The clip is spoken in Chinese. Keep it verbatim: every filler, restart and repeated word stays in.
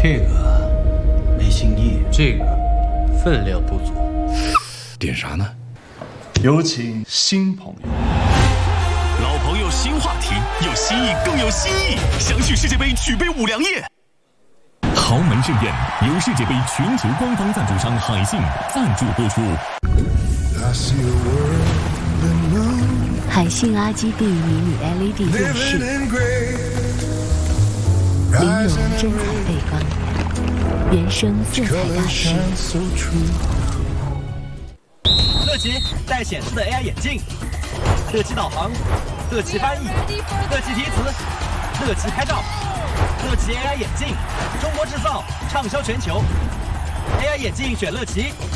这个没新意， 这个分量不足。 点啥呢？ 有请新朋友。 老朋友新话题，有新意更有新意。相聚世界杯，举杯五粮液。豪门盛宴由世界杯全球官方赞助商海信赞助播出。 海信 R G B 迷你 L E D 电视，玲珑真彩背光，原生色彩大师。 乐奇带显示的 A I 眼镜，乐奇导航，乐奇翻译，乐奇提词，乐奇拍照，乐奇 A I 眼镜，中国制造，畅销全球。A I 眼镜选乐奇。